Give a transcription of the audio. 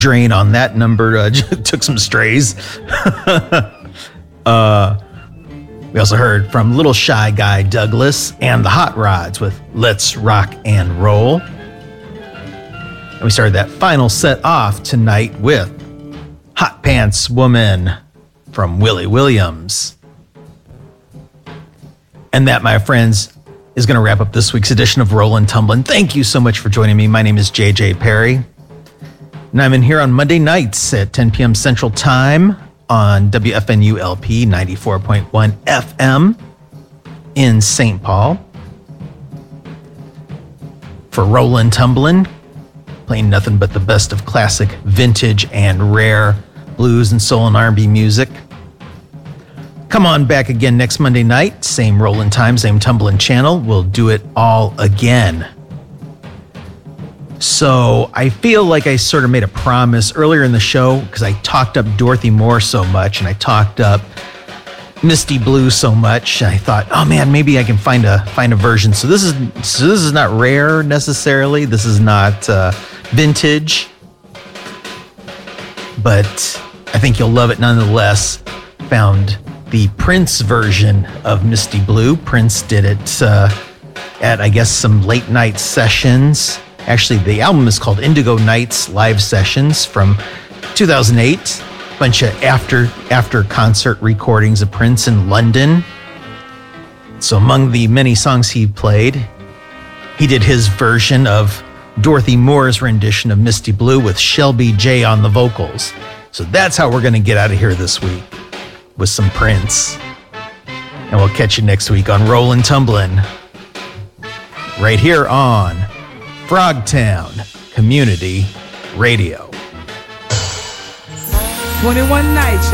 drain on that number took some strays. We also heard from Little Shy Guy Douglas and the Hot Rods with Let's Rock and Roll. And we started that final set off tonight with Hot Pants Woman from Willie Williams. And that, my friends, is going to wrap up this week's edition of Rollin' Tumblin'. Thank you so much for joining me. My name is JJ Perry. And I'm in here on Monday nights at 10 p.m. Central Time on WFNU LP 94.1 FM in St. Paul for Rollin' Tumblin', playing nothing but the best of classic, vintage, and rare blues and soul and R&B music. Come on back again next Monday night, same Rollin' time, same Tumblin' channel. We'll do it all again. So I feel like I sort of made a promise earlier in the show because I talked up Dorothy Moore so much and I talked up Misty Blue so much. I thought, oh man, maybe I can find a version. So this is not rare necessarily. This is not vintage, but I think you'll love it nonetheless. Found the Prince version of Misty Blue. Prince did it at, I guess, some late night sessions. Actually, the album is called Indigo Nights Live Sessions from 2008. Bunch of after concert recordings of Prince in London. So among the many songs he played, he did his version of Dorothy Moore's rendition of Misty Blue with Shelby J on the vocals. So that's how we're going to get out of here this week, with some Prince. And we'll catch you next week on Rollin' Tumblin', right here on Frogtown Community Radio. 21 nights.